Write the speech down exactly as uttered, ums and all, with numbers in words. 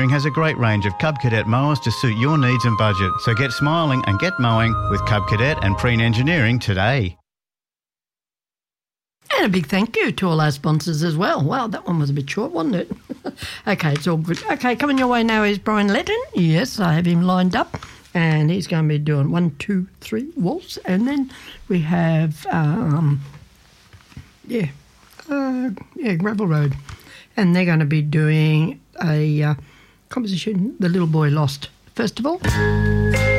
Engineering has a great range of Cub Cadet mowers to suit your needs and budget. So get smiling and get mowing with Cub Cadet and Preen Engineering today. And a big thank you to all our sponsors as well. Wow, that one was a bit short, wasn't it? Okay, it's all good. Okay, coming your way now is Brian Letton. Yes, I have him lined up. And he's going to be doing one, two, three waltz. And then we have, um, yeah, uh, yeah, Gravel Road. And they're going to be doing a uh, composition, The Little Boy Lost. First of all...